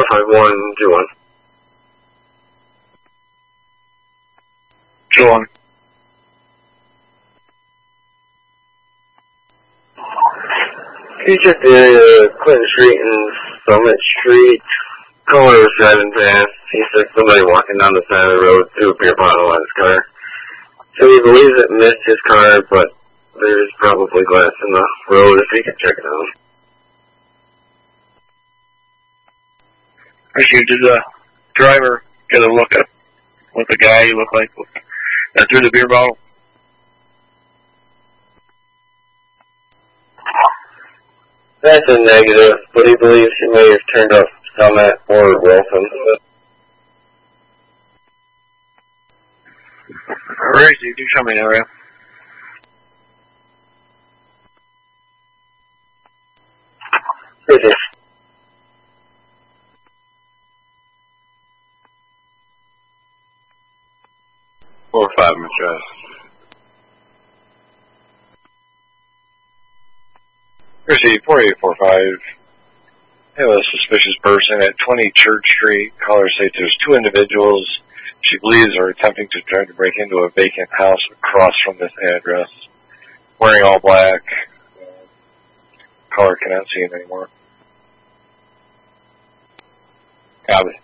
45121. Go on. He checked the area, Clinton Street and Summit Street. Caller was driving past. He said somebody walking down the side of the road threw a beer bottle on his car. So he believes it missed his car, but there's probably glass in the road if he can check it out. Actually, did the driver get a look at what the guy looked like that threw the beer bottle? That's a negative, but he believes he may have turned up Summit or Wilson. Where is he? Do show me, area. Is it? Or 5 Mistress. Receive 4845. Have a suspicious person at 20 Church Street. Caller states there's 2 individuals she believes are attempting to try to break into a vacant house across from this address. Wearing all black. Caller cannot see him anymore. Copy.